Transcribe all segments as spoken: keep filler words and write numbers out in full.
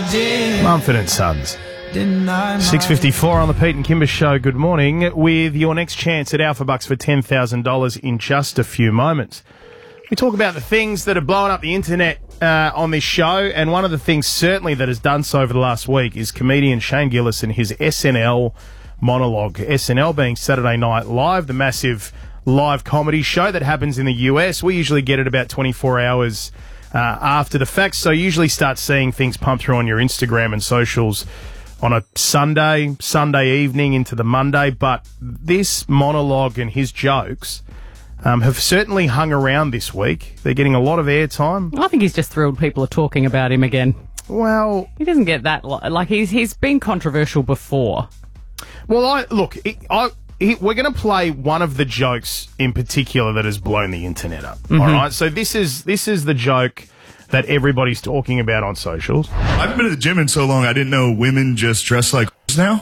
Mumford and Sons. six fifty-four on the Pete and Kimber Show. Good morning. With your next chance at Alpha Bucks for ten thousand dollars in just a few moments. We talk about the things that are blowing up the internet uh, on this show, and one of the things certainly that has done so over the last week is comedian Shane Gillis and his S N L monologue. S N L being Saturday Night Live, the massive live comedy show that happens in the U S. We usually get it about twenty-four hours uh, after the fact, so you usually start seeing things pump through on your Instagram and socials on a Sunday, Sunday evening into the Monday. But this monologue and his jokes um, have certainly hung around this week. They're getting a lot of airtime. I think he's just thrilled people are talking about him again. Well, he doesn't get that li- like he's he's been controversial before. Well, I look, it, I it, we're going to play one of the jokes in particular that has blown the internet up. Mm-hmm. All right, so this is this is the joke that everybody's talking about on socials. I haven't been to the gym in so long, I didn't know women just dress like now.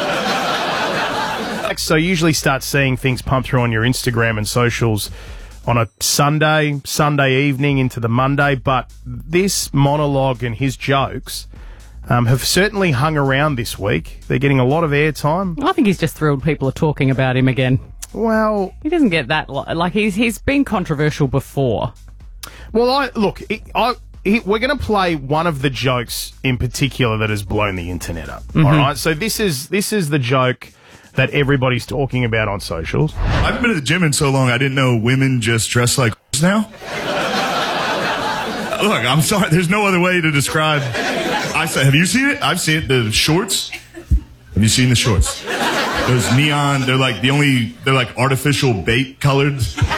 So you usually start seeing things pump through on your Instagram and socials on a Sunday, Sunday evening into the Monday. But this monologue and his jokes um, have certainly hung around this week. They're getting a lot of airtime. I think he's just thrilled people are talking about him again. Well, he doesn't get that li- like he's he's been controversial before. Well, I look, it, I, it, we're going to play one of the jokes in particular that has blown the internet up. Mm-hmm. All right, so this is this is the joke that everybody's talking about on socials. I haven't been to the gym in so long, I didn't know women just dress like now. Look, I'm sorry, there's no other way to describe. I said, have you seen it? I've seen it. The shorts. Have you seen the shorts? Those neon. They're like the only. They're like artificial bait colored.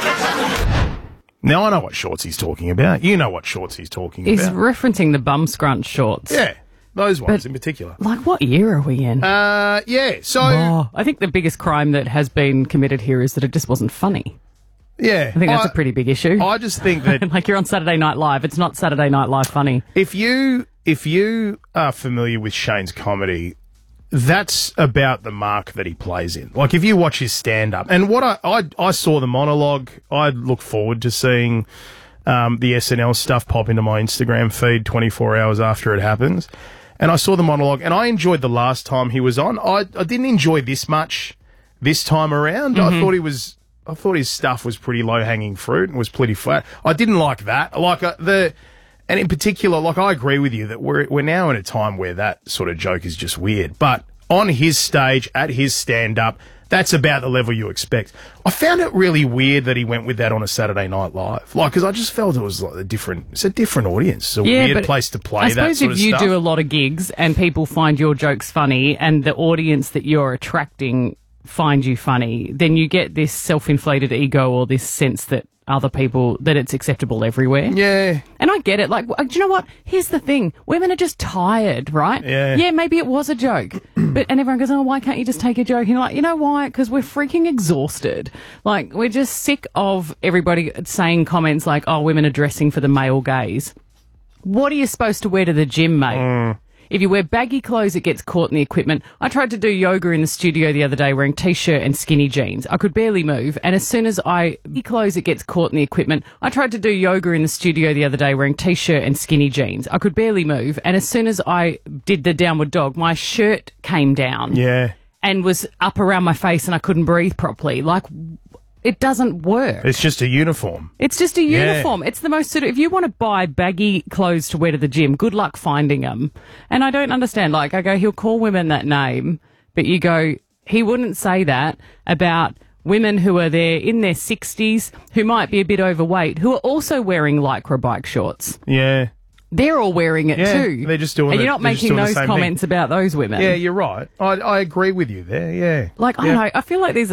Now, I know what shorts he's talking about. You know what shorts he's talking he's about. He's referencing the bum scrunch shorts. Yeah, those ones but, in particular. Like, what year are we in? Uh, yeah, so... Oh, I think the biggest crime that has been committed here is that it just wasn't funny. Yeah. I think that's I, a pretty big issue. I just think that... like, you're on Saturday Night Live. It's not Saturday Night Live funny. If you, if you are familiar with Shane's comedy, that's about the mark that he plays in. Like, if you watch his stand-up, and what I, I, I saw the monologue, I look forward to seeing um, the S N L stuff pop into my Instagram feed twenty-four hours after it happens. And I saw the monologue, and I enjoyed the last time he was on. I, I didn't enjoy this much this time around. Mm-hmm. I thought he was, I thought his stuff was pretty low-hanging fruit and was pretty flat. I didn't like that. Like uh, the... And in particular, like, I agree with you that we're we're now in a time where that sort of joke is just weird. But on his stage, at his stand-up, that's about the level you expect. I found it really weird that he went with that on a Saturday Night Live. Like, because I just felt it was like a different, it's a different audience. It's a yeah, weird place to play that sort of stuff. I suppose if you do a lot of gigs and people find your jokes funny and the audience that you're attracting find you funny, then you get this self-inflated ego or this sense that other people, that it's acceptable everywhere. Yeah. And I get it. Like, do you know what? Here's the thing. Women are just tired, right? Yeah. Yeah, maybe it was a joke. but And everyone goes, oh, why can't you just take a joke? And you're like, you know why? Because we're freaking exhausted. Like, we're just sick of everybody saying comments like, oh, women are dressing for the male gaze. What are you supposed to wear to the gym, mate? Mm. If you wear baggy clothes, it gets caught in the equipment. I tried to do yoga in the studio the other day wearing T-shirt and skinny jeans. I could barely move, and as soon as I clothes, it gets caught in the equipment. I tried to do yoga in the studio the other day wearing T-shirt and skinny jeans. I could barely move, and as soon as I did the downward dog, my shirt came down. Yeah. And was up around my face, and I couldn't breathe properly. Like, it doesn't work. It's just a uniform. It's just a uniform. Yeah. It's the most sort of, if you want to buy baggy clothes to wear to the gym, good luck finding them. And I don't understand. Like, I go, he'll call women that name, but you go, he wouldn't say that about women who are there in their sixties, who might be a bit overweight, who are also wearing Lycra bike shorts. Yeah. They're all wearing it yeah, too. They're just doing And it, you're not they're just making doing the those same comments thing. about those women. Yeah, you're right. I, I agree with you there, yeah. Like, I yeah. don't know. I feel like there's